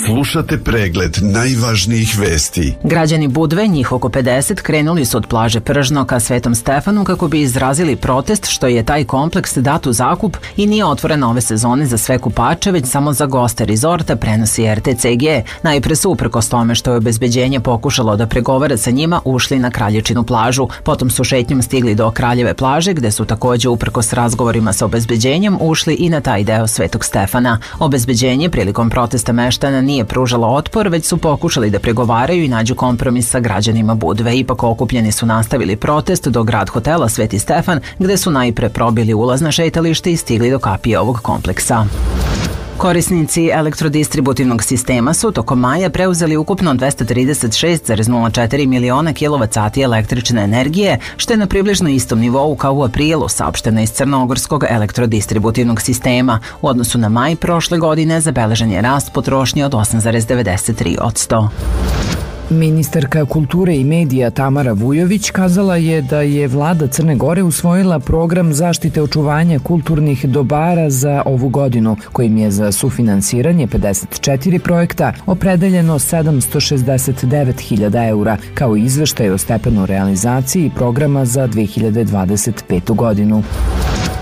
Slušate pregled najvažnijih vesti. Građani Budve, njih oko 50, krenuli su od plaže Pržno ka Svetom Stefanu kako bi izrazili protest što je taj kompleks dat u zakup i nije otvoren ove sezone za sve kupače, već samo za goste rezorta, prenosi RTCG. Najpre su uprkos tome što je obezbeđenje pokušalo da pregovara sa njima ušli na Kralječinu plažu. Potom su šetnjom stigli do Kraljeve plaže gde su takođe uprkos razgovorima sa obezbeđenjem ušli i na taj deo Svetog Stefana. Obezbeđenje prilikom protesta meštana nije pružalo otpor, već su pokušali da pregovaraju i nađu kompromis sa građanima Budve. Ipak okupljeni su nastavili protest do grad hotela Sveti Stefan, gde su najpre probili ulaz na šetalište i stigli do kapije ovog kompleksa. Korisnici elektrodistributivnog sistema su tokom maja preuzeli ukupno 236,04 miliona kWh električne energije, što je na približno istom nivou kao u aprilu, saopšteno iz Crnogorskog elektrodistributivnog sistema. U odnosu na maj prošle godine zabeležen je rast potrošnje od 8,93%. Ministarka kulture i medija Tamara Vujović kazala je da je vlada Crne Gore usvojila program zaštite očuvanja kulturnih dobara za ovu godinu, kojim je za sufinansiranje 54 projekta opredeljeno 769.000 eura, kao i izveštaj o stepenu realizaciji programa za 2025. godinu.